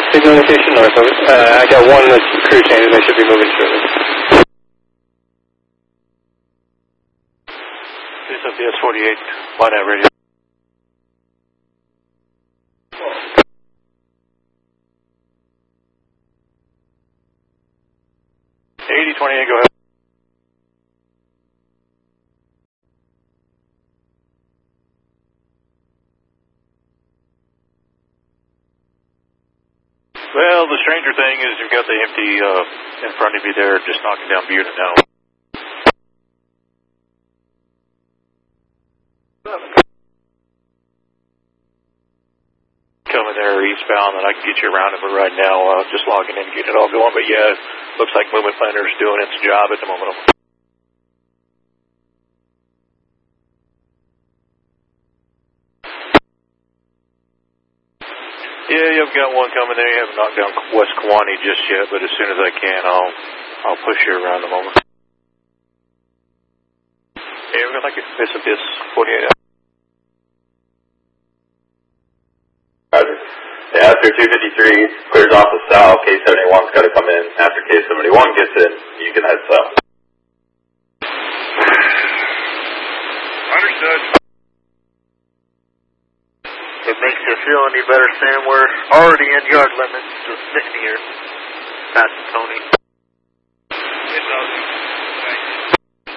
Signal location north of it. I got one that's crew change and they should be moving shortly. This is the S48, line out radio. 8028, go ahead. Well, the stranger thing is you've got the empty in front of you there, just knocking down Butte now. Coming there eastbound, and I can get you around it, but right now, just logging in, getting it all going. But yeah, looks like Movement Planner's doing its job at the moment. Yeah, you've got one coming there. You haven't knocked down West Kewanee just yet, but as soon as I can, I'll push you around the moment. Yeah, we're gonna like it. This is this 48. Yeah, after 253 clears off the south, K71's got to come in. After K71 gets in, you can head south. Understood. If it makes you feel any better, Sam, we're already in yard limits, just sitting here, past Tony.